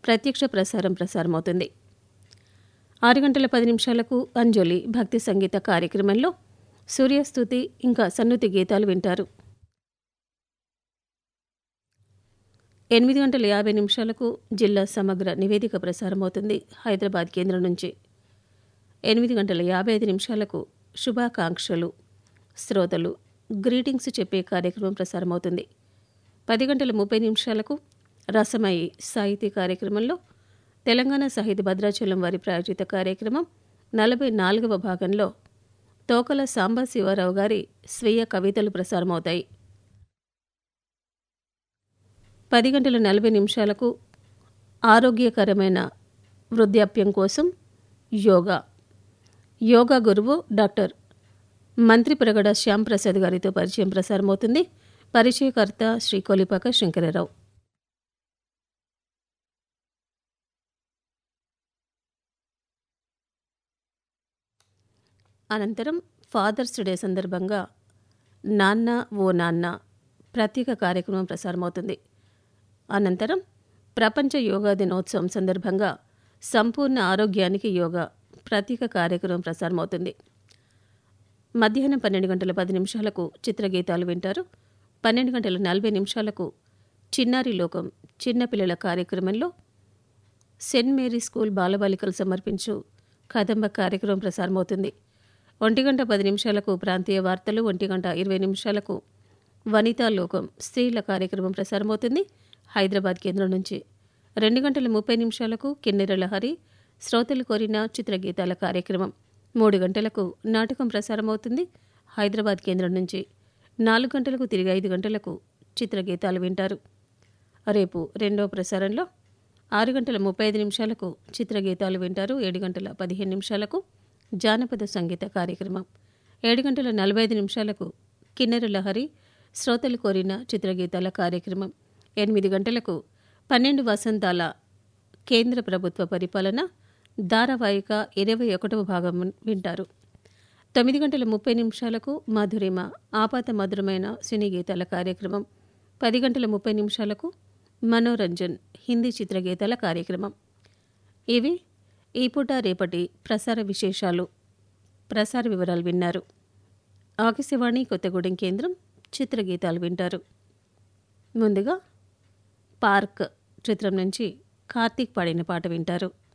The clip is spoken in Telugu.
ప్రత్యక్ష ప్రసారమవుతుంది. 6:10 అంజలి భక్తి సంగీత కార్యక్రమంలో సూర్యస్తుతి ఇంకా సన్నుతి గీతాలు వింటారు. 8:50 జిల్లా సమగ్ర నివేదిక ప్రసారమవుతుంది హైదరాబాద్ కేంద్రం నుంచి. 8:55 శుభాకాంక్షలు శ్రోతలు గ్రీటింగ్స్ చెప్పే కార్యక్రమం ప్రసారమవుతుంది. 10:30 రసమయి సాహితీ కార్యక్రమంలో తెలంగాణ సాహితీ భద్రాచలం వారి ప్రాయోజిత కార్యక్రమం 44వ భాగంలో తోకల సాంబశివరావు గారి స్వీయ కవితలు ప్రసారమవుతాయి. 10:40 ఆరోగ్యకరమైన వృద్ధాప్యం కోసం యోగా గురువు డాక్టర్ మంత్రిప్రగడ శ్యాంప్రసాద్ గారితో పరిచయం ప్రసారమవుతుంది. పరిచయకర్త శ్రీ కొలిపాక శంకరరావు. అనంతరం ఫాదర్స్ డే సందర్భంగా నాన్న ఓ నాన్న ప్రత్యేక కార్యక్రమం ప్రసారమవుతుంది. అనంతరం ప్రపంచ యోగా దినోత్సవం సందర్భంగా సంపూర్ణ ఆరోగ్యానికి యోగా ప్రత్యేక కార్యక్రమం ప్రసారమవుతుంది. మధ్యాహ్నం 12:10 చిత్రగీతాలు వింటారు. 12:40 చిన్నారి లోకం చిన్నపిల్లల కార్యక్రమంలో సెయింట్ మేరీ స్కూల్ బాలబాలికలు సమర్పించు కదంబ కార్యక్రమం ప్రసారమవుతుంది. 1:10 ప్రాంతీయ వార్తలు, 1:20 వనితా లోకం స్త్రీల కార్యక్రమం ప్రసారమవుతుంది హైదరాబాద్ కేంద్రం నుంచి. 2:30 కిన్నెర లహరి శ్రోతలు కోరిన చిత్రగీతాల కార్యక్రమం. 3 గంటలకు నాటకం ప్రసారమవుతుంది హైదరాబాద్ కేంద్రం నుంచి. 4 గంటలకు తిరిగి 5 గంటలకు చిత్రగీతాలు వింటారు. రేపు రెండవ ప్రసారంలో 6:35 చిత్రగీతాలు వింటారు. 7:15 జానపద సంగీత కార్యక్రమం. 7:45 కిన్నెర లహరి శ్రోతలు కోరిన చిత్రగీతాల కార్యక్రమం. 8 గంటలకు 12 వసంతాల కేంద్ర ప్రభుత్వ పరిపాలన ధారావాహిక 21వ భాగం వింటారు. 9:30 మధురిమ ఆపాత మధురమైన సినీ గీతాల కార్యక్రమం. 10:30 మనోరంజన్ హిందీ చిత్రగీతాల కార్యక్రమం. ఇవి ఈ పూట రేపటి ప్రసార విశేషాలు. ప్రసార వివరాలు విన్నారు. ఆకాశవాణి కొత్తగూడెం కేంద్రం చిత్రగీతాలు వింటారు. ముందుగా పార్క్ చిత్రం నుంచి కార్తీక్ పాడిన పాట వింటారు.